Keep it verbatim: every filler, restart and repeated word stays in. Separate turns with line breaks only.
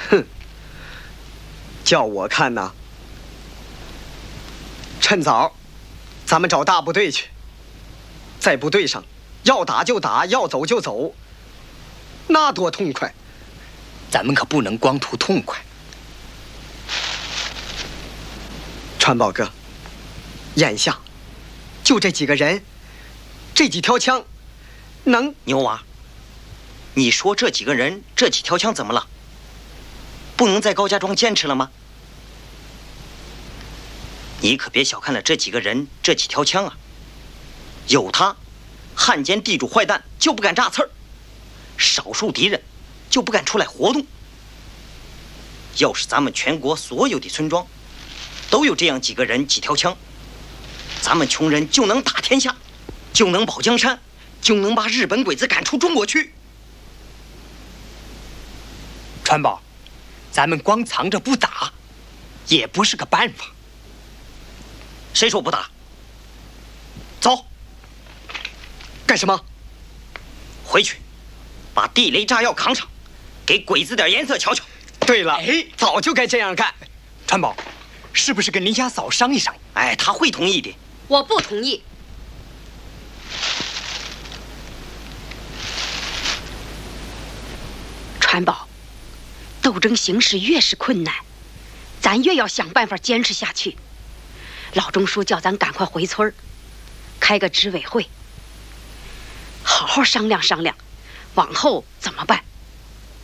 哼，叫我看呐，趁早，咱们找大部队去，在部队上要打就打，要走就走，那多痛快！
咱们可不能光图痛快。
川宝哥，眼下就这几个人，这几条枪，能……
牛娃，你说这几个人，这几条枪怎么了？不能在高家庄坚持了吗？你可别小看了这几个人，这几条枪啊！有他，汉奸地主坏蛋就不敢炸刺儿，少数敌人就不敢出来活动。要是咱们全国所有的村庄都有这样几个人几条枪，咱们穷人就能打天下，就能保江山，就能把日本鬼子赶出中国去。
川宝，咱们光藏着不打，也不是个办法。
谁说不打？走。
干什么？
回去，把地雷炸药扛上，给鬼子点颜色瞧瞧。
对了，
哎，
早就该这样干。
川宝，是不是跟林家嫂商议商议？
哎，他会同意的。
我不同意。川宝，斗争形势越是困难，咱越要想办法坚持下去。老钟叔叫咱赶快回村儿，开个执委会，好好商量商量，往后怎么办。